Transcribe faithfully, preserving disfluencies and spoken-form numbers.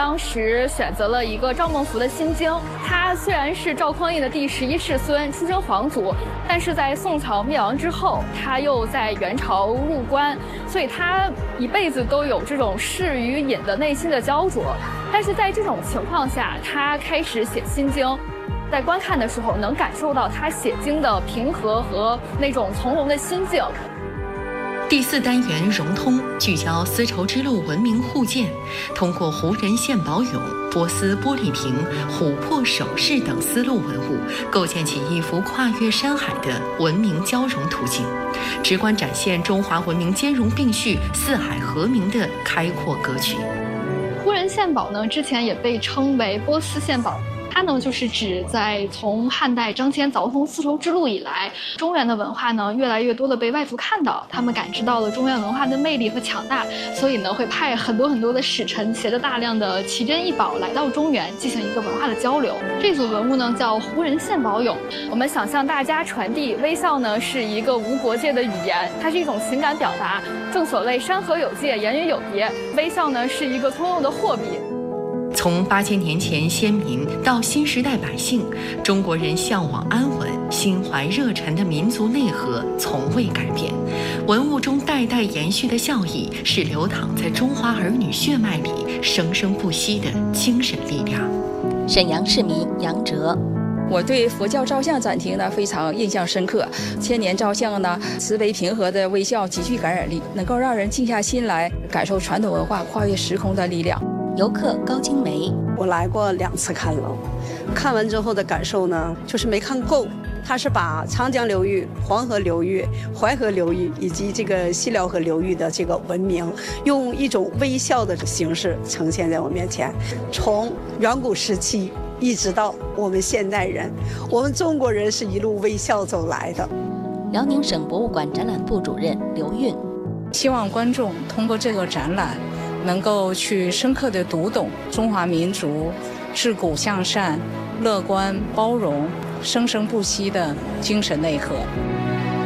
当时选择了一个赵孟頫的《心经》，他虽然是赵匡胤的第十一世孙，出身皇族，但是在宋朝灭亡之后，他又在元朝入关，所以他一辈子都有这种士与隐的内心的焦灼。但是在这种情况下，他开始写《心经》。在观看的时候，能感受到他写经的平和和那种从容的心境。 第四单元融通聚焦丝绸之路文明互鉴，通过胡人献宝俑、波斯玻璃瓶、琥珀首饰等丝路文物，构建起一幅跨越山海的文明交融图景，直观展现中华文明兼容并蓄、四海和鸣的开阔格局。 胡人献宝呢，之前也被称为波斯献宝。它呢，就是指在从汉代张骞凿通丝绸之路以来，中原的文化呢，越来越多的被外族看到，他们感知到了中原文化的魅力和强大，所以呢，会派很多很多的使臣，携着大量的奇珍异宝来到中原，进行一个文化的交流。这组文物呢，叫胡人献宝俑。我们想向大家传递，微笑呢是一个无国界的语言，它是一种情感表达。正所谓山河有界，言语有别，微笑呢是一个通用的货币。 从八千年前先民到新时代百姓，中国人向往安稳、心怀热忱的民族内核从未改变。文物中代代延续的孝义，是流淌在中华儿女血脉里生生不息的精神力量。 沈阳市民杨哲。 我对佛教照相展厅呢非常印象深刻，千年照相呢，慈悲平和的微笑极具感染力，能够让人静下心来感受传统文化跨越时空的力量。 游客高金梅， 我来过两次看楼，看完之后的感受呢，就是没看够。它是把长江流域、黄河流域、淮河流域以及这个西辽河流域的这个文明，用一种微笑的形式呈现在我面前。从远古时期一直到我们现代人，我们中国人是一路微笑走来的。 辽宁省博物馆展览部主任刘运， 希望观众通过这个展览，能够去深刻地读懂中华民族自古向善、乐观包容、生生不息的精神内核。